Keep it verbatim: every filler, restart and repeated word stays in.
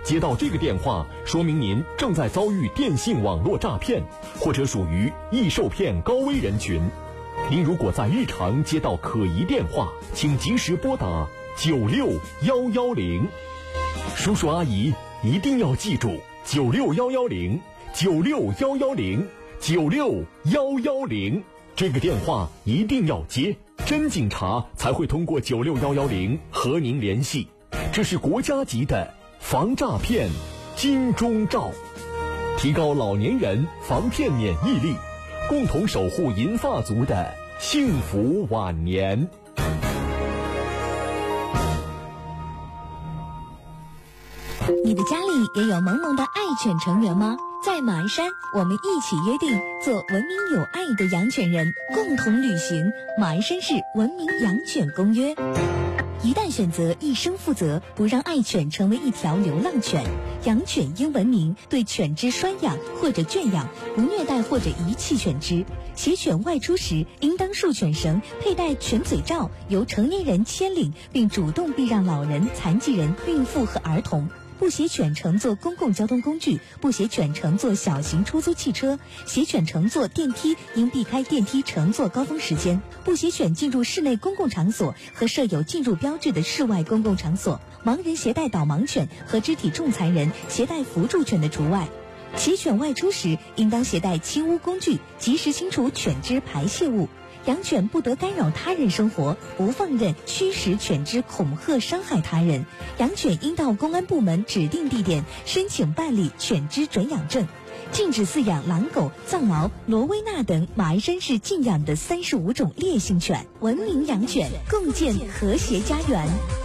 接到这个电话，说明您正在遭遇电信网络诈骗，或者属于易受骗高危人群。您如果在日常接到可疑电话，请及时拨打九六幺幺零。叔叔阿姨一定要记住九六幺幺零，九六幺幺零，九六幺幺零，这个电话一定要接，真警察才会通过九六幺幺零和您联系。这是国家级的防诈骗金钟罩，提高老年人防骗免疫力，共同守护银发族的幸福晚年。 你的家里也有萌萌的爱犬成员吗？在马鞍山，我们一起约定做文明有爱的养犬人，共同履行马鞍山市文明养犬公约。一旦选择一生负责，不让爱犬成为一条流浪犬。养犬应文明，对犬只拴养或者圈养，不虐待或者遗弃犬只。携犬外出时，应当束犬绳，佩戴犬嘴罩，由成年人牵领，并主动避让老人、残疾人、孕妇和儿童。不携犬乘坐公共交通工具，不携犬乘坐小型出租汽车，携犬乘坐电梯应避开电梯乘坐高峰时间，不携犬进入室内公共场所和设有进入标志的室外公共场所，盲人携带导盲犬和肢体重残人携带辅助犬的除外。携犬外出时，应当携带清污工具，及时清除犬只排泄物。养犬不得干扰他人生活，不放任驱使犬只恐吓伤害他人。养犬应到公安部门指定地点申请办理犬只准养证。禁止饲养狼狗、藏獒、罗威纳等马鞍山市禁养的三十五种烈性犬。文明养犬，共建和谐家园。